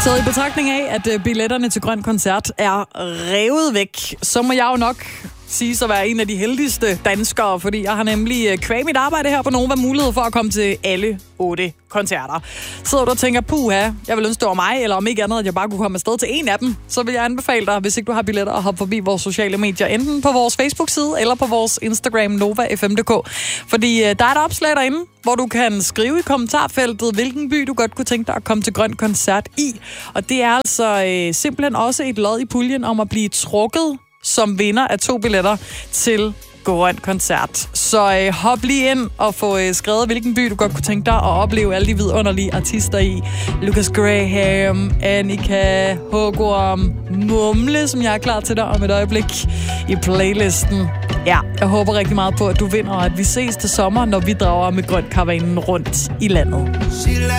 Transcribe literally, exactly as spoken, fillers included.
Så i betragtning af, at billetterne til Grøn Koncert er revet væk, så må jeg jo nok sige så være en af de heldigste danskere, fordi jeg har nemlig kvæg mit arbejde her på Nova mulighed for at komme til alle otte koncerter. Sidder du og tænker, puha, jeg vil ønske, det var mig, eller om ikke andet, at jeg bare kunne komme afsted til en af dem, så vil jeg anbefale dig, hvis ikke du har billetter, at hoppe forbi vores sociale medier, enten på vores Facebook-side, eller på vores Instagram, Nova F M punktum d k. Fordi øh, der er et opslag derinde, hvor du kan skrive i kommentarfeltet, hvilken by du godt kunne tænke dig at komme til Grøn Koncert i. Og det er altså øh, simpelthen også et lod i puljen om at blive trukket som vinder af to billetter til Grøn Koncert. Så øh, hop lige ind og få øh, skrevet, hvilken by du godt kunne tænke dig at opleve alle de vidunderlige artister i. Lucas Graham, Annika, Hågorm, Mumle, som jeg er klar til dig om et øjeblik i playlisten. Ja, jeg håber rigtig meget på, at du vinder, og at vi ses til sommer, når vi drager med Grøn Karavanen rundt i landet.